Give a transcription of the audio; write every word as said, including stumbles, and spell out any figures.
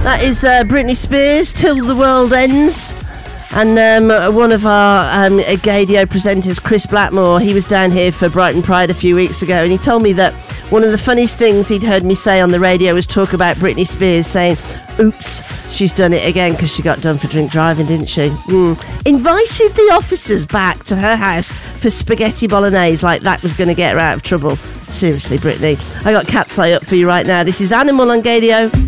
That is uh, Britney Spears, Till the World Ends. And um, one of our um, Gadio presenters, Chris Blackmore, he was down here for Brighton Pride a few weeks ago, and he told me that one of the funniest things he'd heard me say on the radio was talk about Britney Spears saying, oops, she's done it again because she got done for drink driving, didn't she? Mm. Invited the officers back to her house for spaghetti bolognese like that was going to get her out of trouble. Seriously, Britney. I got Cat's Eye up for you right now. This is Animal on Gadio.